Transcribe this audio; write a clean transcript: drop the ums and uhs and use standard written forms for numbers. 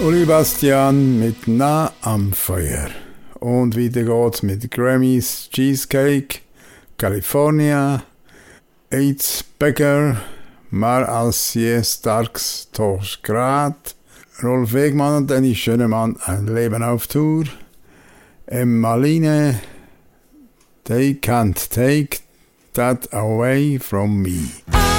Uli Bastian mit Nah am Feuer. Und weiter geht's mit Grammys Cheesecake, California, AIDS Becker, Mar als je Starks Torsgrad, Rolf Wegmann und Dennis Schönemann, Ein Leben auf Tour, Maline, They Can't Take That Away From Me.